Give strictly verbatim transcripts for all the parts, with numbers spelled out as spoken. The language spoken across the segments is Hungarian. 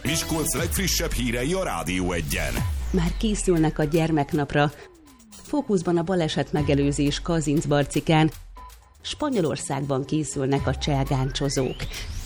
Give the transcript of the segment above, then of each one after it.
Miskolc legfrissebb hírei a Rádió Egyen. Már készülnek a gyermeknapra. Fókuszban a baleset megelőzés Kazincbarcikán. Spanyolországban készülnek a cselgáncsozók.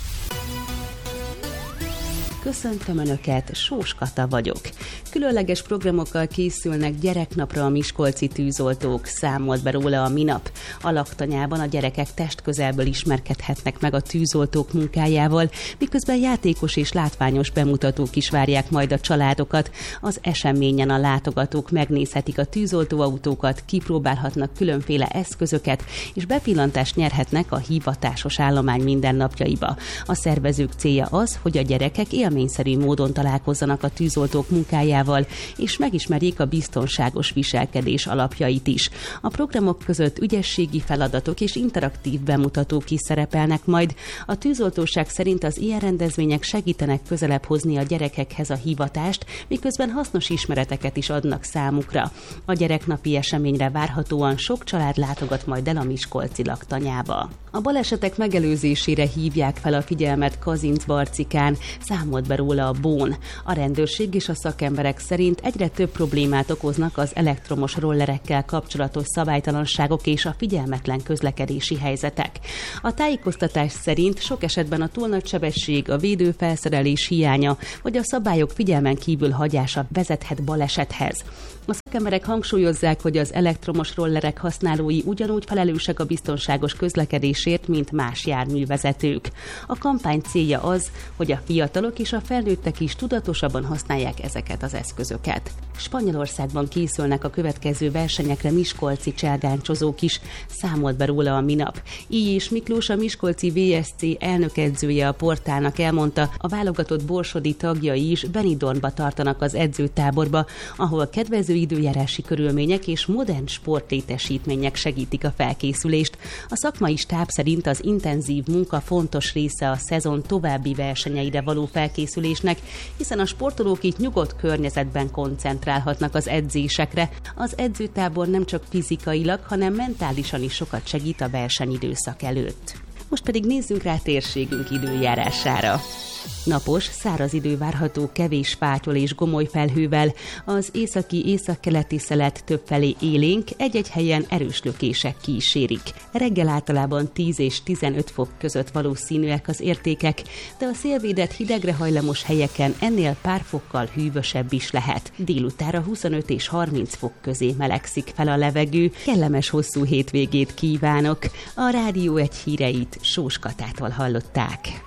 Köszöntöm Önöket, Sós Kata vagyok. Különleges programokkal készülnek gyereknapra a miskolci tűzoltók, számolt be róla a minap. A laktanyában a gyerekek testközelből ismerkedhetnek meg a tűzoltók munkájával, miközben játékos és látványos bemutatók is várják majd a családokat. Az eseményen a látogatók megnézhetik a tűzoltóautókat, kipróbálhatnak különféle eszközöket, és bepillantást nyerhetnek a hivatásos állomány mindennapjaiba. A szervezők célja az, hogy a gyerekek élményszerű módon találkozzanak a tűzoltók munkájával, és megismerjék a biztonságos viselkedés alapjait is. A programok között ügyességi feladatok és interaktív bemutatók is szerepelnek majd. A tűzoltóság szerint az ilyen rendezvények segítenek közelebb hozni a gyerekekhez a hivatást, miközben hasznos ismereteket is adnak számukra. A gyereknapi eseményre várhatóan sok család látogat majd el a miskolci laktanyába. A balesetek megelőzésére hívják fel a figyelmet Kazincbarcikán, számolt be róla a Bón. A rendőrség és a szakemberek szerint egyre több problémát okoznak az elektromos rollerekkel kapcsolatos szabálytalanságok és a figyelmetlen közlekedési helyzetek. A tájékoztatás szerint sok esetben a túl nagy sebesség, a védőfelszerelés hiánya vagy a szabályok figyelmen kívül hagyása vezethet balesethez. A szakemberek hangsúlyozzák, hogy az elektromos rollerek használói ugyanúgy felelősek a biztonságos közlekedésért, mint más járművezetők. A kampány célja az, hogy a fiatalok és a felnőttek is tudatosabban használják ezeket az eszközöket. Spanyolországban készülnek a következő versenyekre miskolci cselgáncsozók is, számolt be róla a minap. Így is Miklós, a miskolci vé es cé elnökedzője a portálnak elmondta, a válogatott borsodi tagjai is Benidormba tartanak az edzőtáborba, ahol kedvező időjárási körülmények és modern sportlétesítmények segítik a felkészülést. A szakmai stáb szerint az intenzív munka fontos része a szezon további versenyeire való felkészülésnek, hiszen a sportolók itt nyugodt környezetben koncentrálhatnak az edzésekre. Az edzőtábor nem csak fizikailag, hanem mentálisan is sokat segít a versenyidőszak előtt. Most pedig nézzünk rá térségünk időjárására. Napos, száraz idő várható kevés fátyol és gomoly felhővel, az északi északkeleti szelet többfelé élénk, egy-egy helyen erős lökések kísérik. Reggel általában tíz és tizenöt fok között valószínűek az értékek, de a szélvédett hidegre hajlamos helyeken ennél pár fokkal hűvösebb is lehet. Délutánra huszonöt és harminc fok közé melegszik fel a levegő. Kellemes hosszú hétvégét kívánok! A Rádió Egy híreit Sós Katától hallották.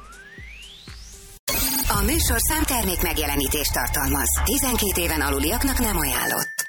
A műsorszám termék megjelenítést tartalmaz. tizenkét éven aluliaknak nem ajánlott.